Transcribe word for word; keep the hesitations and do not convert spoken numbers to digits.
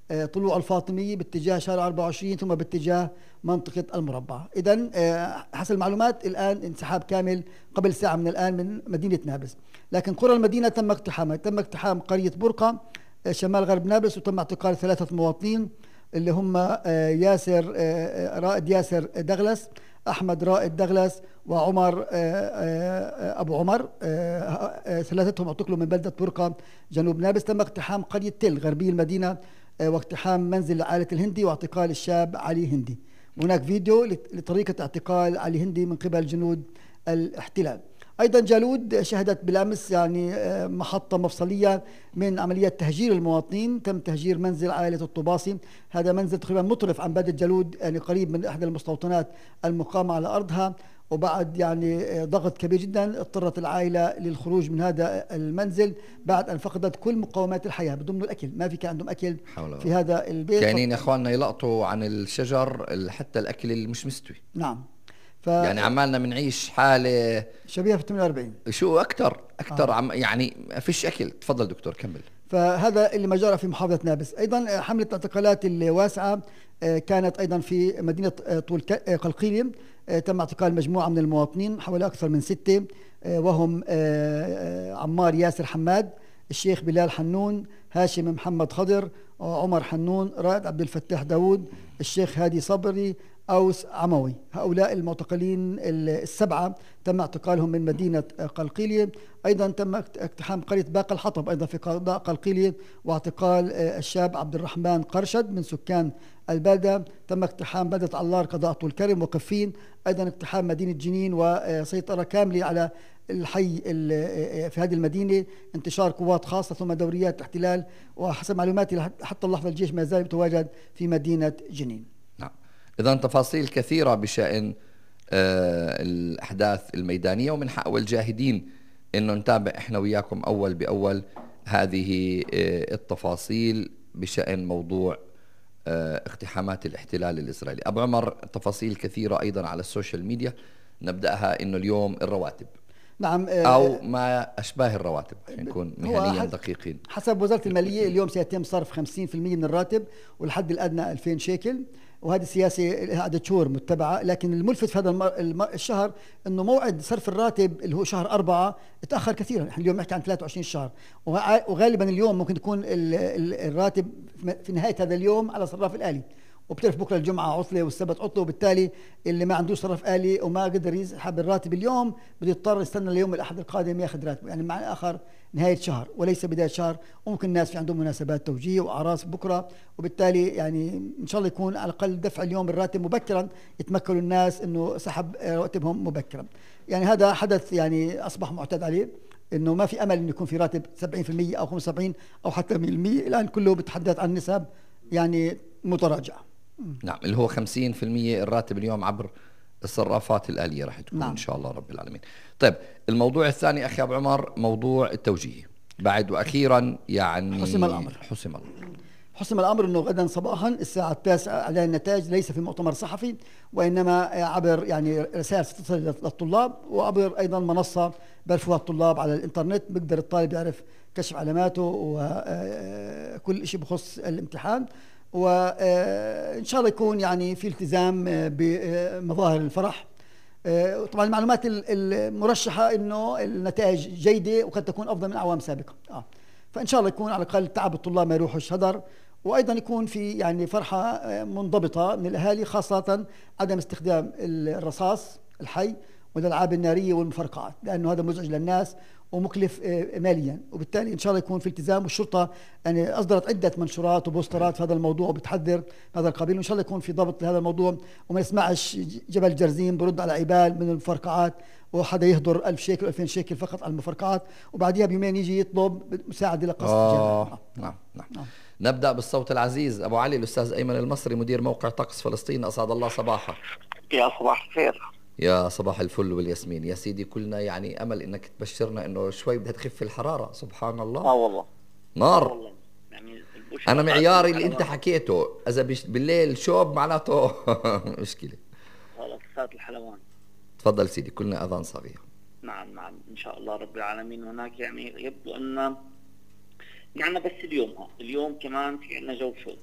طلوع الفاطمية باتجاه شارع أربعة وعشرين ثم باتجاه منطقة المربع. إذن حسب المعلومات الآن انسحاب كامل قبل ساعة من الآن من مدينة نابلس، لكن قرى المدينة تم اقتحامها. تم اقتحام قرية برقة شمال غرب نابلس، وتم اعتقال ثلاثة مواطنين اللي هم ياسر رائد ياسر دغلس، أحمد رائد دغلس، وعمر أبو عمر. ثلاثتهم اعتقلوا من بلدة برقة جنوب نابلس. تم اقتحام قرية تل غربي المدينة واقتحام منزل عائلة الهندي واعتقال الشاب علي هندي. هناك فيديو لطريقة اعتقال علي هندي من قبل جنود الاحتلال. أيضا جالود شهدت بالأمس يعني محطة مفصلية من عملية تهجير المواطنين. تم تهجير منزل عائلة الطباصي، هذا منزل تقريبا مطرف عن بلدة جالود، يعني قريب من إحدى المستوطنات المقامة على أرضها. وبعد يعني ضغط كبير جدا اضطرت العائلة للخروج من هذا المنزل بعد أن فقدت كل مقومات الحياة، بضمن الأكل، ما في كان عندهم أكل في هذا البيت. كاينين يا أخواننا يلقطوا عن الشجر حتى الأكل اللي مش مستوي. نعم. ف... يعني عمالنا بنعيش حالة شبيهة في ثمانية وأربعين، شو أكتر أكتر آه. عم يعني ما فيش أكل. تفضل دكتور كمل. فهذا اللي ما جرى في محافظة نابلس. أيضا حملة الاعتقالات الواسعة كانت أيضا في مدينة طول قلقيلية. تم اعتقال مجموعة من المواطنين حوالي أكثر من ستة، وهم عمار ياسر حماد، الشيخ بلال حنون، هاشم محمد خضر، عمر حنون، رائد عبد الفتاح داود، الشيخ هادي صبري، أوس عموي. هؤلاء المعتقلين السبعة تم اعتقالهم من مدينة قلقيلية. أيضا تم اقتحام قرية باقة الحطب أيضا في قضاء قلقيلية واعتقال الشاب عبد الرحمن قرشد من سكان البلدة. تم اقتحام بلدة علار قضاء طول كرم وقفين. أيضا اقتحام مدينة جنين وسيطرة كاملة على الحي في هذه المدينة، انتشار قوات خاصة ثم دوريات احتلال. وحسب معلوماتي حتى اللحظة الجيش ما زال يتواجد في مدينة جنين. نعم. إذن تفاصيل كثيرة بشأن آه الأحداث الميدانية، ومنحاول جاهدين إنه نتابع إحنا وياكم أول بأول هذه آه التفاصيل بشأن موضوع آه اقتحامات الاحتلال الإسرائيلي. أبو عمر، تفاصيل كثيرة أيضا على السوشيال ميديا، نبدأها إنه اليوم الرواتب. نعم. أو ما أشباه الرواتب، نكون مهنيا دقيقين. حسب وزارة المالية اليوم سيتم صرف خمسين بالمئة من الراتب، والحد الأدنى ألفين شيكل، وهذه سياسة عدة شهور متبعة. لكن الملفت في هذا الشهر أنه موعد صرف الراتب اللي هو شهر أربعة تأخر كثيرا. نحن اليوم نحكي عن ثلاثة وعشرين شهر، وغالبا اليوم ممكن يكون الراتب في نهاية هذا اليوم على صراف الآلي، وبتعرف بكره الجمعه عطله والسبت عطله، وبالتالي اللي ما عنده صرف آلي وما قدر يسحب الراتب اليوم بده يضطر يستنى ليوم الاحد القادم ياخذ راتبه، يعني معنى اخر نهايه شهر وليس بدايه شهر. وممكن الناس في عندهم مناسبات توجيه واعراس بكره، وبالتالي يعني ان شاء الله يكون على الاقل دفع اليوم الراتب مبكرا، يتمكنوا الناس انه سحب راتبهم مبكرا. يعني هذا حدث يعني اصبح معتاد عليه، انه ما في امل انه يكون في راتب سبعين بالمئة او خمسة وسبعين او حتى مئة بالمئة. الان كله بيتحدث عن نسب يعني متراجعه. نعم، اللي هو خمسين بالمئة الراتب اليوم عبر الصرافات الآلية راح تكون. نعم. إن شاء الله رب العالمين. طيب، الموضوع الثاني أخي أبو عمر موضوع التوجيه بعد وأخيرا يعني حسم الأمر حسم الأمر حسم الأمر أنه غدا صباحا الساعة التاسعة إعلان النتائج، ليس في مؤتمر صحفي وإنما عبر يعني رسائل تصل للطلاب، وعبر أيضا منصة برفوها الطلاب على الإنترنت، بيقدر الطالب يعرف كشف علاماته وكل شيء بخص الامتحان. وإن شاء الله يكون يعني في التزام بمظاهر الفرح. طبعا المعلومات المرشحة إنه النتائج جيدة وقد تكون أفضل من أعوام سابقة. آه. فإن شاء الله يكون على الأقل تعب الطلاب ما يروحوش هدر، وأيضا يكون في يعني فرحة منضبطة من الأهالي، خاصة عدم استخدام الرصاص الحي والألعاب النارية والمفرقعات، لأنه هذا مزعج للناس ومكلف ماليا. وبالتالي ان شاء الله يكون في التزام، والشرطه يعني اصدرت عده منشورات وبوسترات في هذا الموضوع وبتحذر هذا القبيل، وان شاء الله يكون في ضبط لهذا الموضوع، وما نسمعش جبل جرزيم برد على عبال من المفرقعات وحدا يهدر ألف شيكل ألفين شيكل فقط على المفرقعات، وبعديها بيومين يجي يطلب مساعده لقصد الجامعه. نعم نعم نعم. نبدا بالصوت العزيز ابو علي، الاستاذ ايمن المصري مدير موقع طقس فلسطين، اسعد الله صباحك. يا صباح الخير. يا صباح الفل والياسمين يا سيدي. كلنا يعني امل انك تبشرنا انه شوي بدها تخف الحراره. سبحان الله. اه والله نار. والله. يعني انا معياري اللي انت حكيته، اذا بالليل شوب معناته مشكله. خلاص صارت الحلوان. تفضل سيدي، كلنا اذان صغير. نعم نعم ان شاء الله رب العالمين. هناك يعني يبدو ان يعني بس اليوم ها اليوم كمان في عندنا جو شوب،